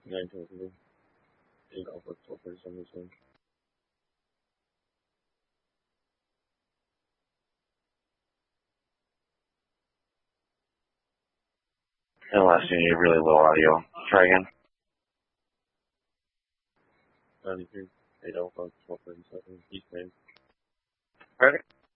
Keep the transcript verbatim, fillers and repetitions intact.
nine twenty-two. eight Alpha twelve forty-seven. And last thing, you have really low audio. Try again. ninety-three. eight Alpha twelve forty-seven. East Main. Ready?